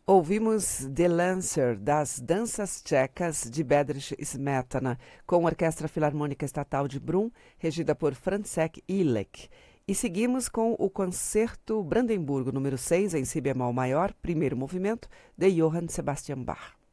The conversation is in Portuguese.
Ouvimos The Lancer, das Danças Tchecas, de Bedřich Smetana, com a Orquestra Filarmônica Estatal de Brunn, regida por Francesc Ilek. E seguimos com o Concerto Brandemburgo número 6, em si bemol maior, primeiro movimento, de Johann Sebastian Bach.